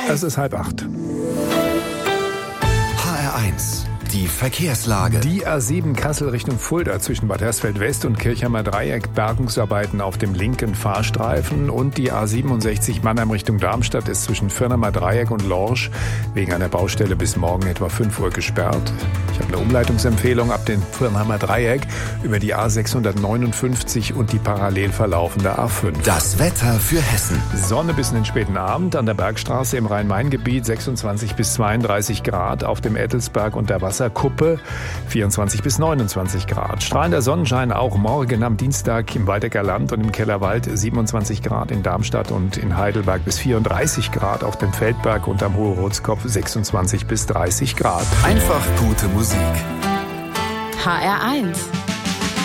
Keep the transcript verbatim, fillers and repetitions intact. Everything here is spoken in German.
Es ist halb acht. H R eins. Die Verkehrslage. Die A sieben Kassel Richtung Fulda zwischen Bad Hersfeld West und Kirchheimer Dreieck, Bergungsarbeiten auf dem linken Fahrstreifen, und die A siebenundsechzig Mannheim Richtung Darmstadt ist zwischen Firnheimer Dreieck und Lorsch wegen einer Baustelle bis morgen etwa fünf Uhr gesperrt. Ich habe eine Umleitungsempfehlung ab dem Firnheimer Dreieck über die A sechshundertneunundfünfzig und die parallel verlaufende A fünf. Das Wetter für Hessen. Sonne bis in den späten Abend, an der Bergstraße im Rhein-Main-Gebiet sechsundzwanzig bis zweiunddreißig Grad, auf dem Ettelsberg und der Wasserkuppe vierundzwanzig bis neunundzwanzig Grad. Strahlender Sonnenschein auch morgen am Dienstag im Waldecker Land und im Kellerwald siebenundzwanzig Grad, in Darmstadt und in Heidelberg bis vierunddreißig Grad, auf dem Feldberg und am Hohe-Rotskopf sechsundzwanzig bis dreißig Grad. Einfach gute Musik. H R eins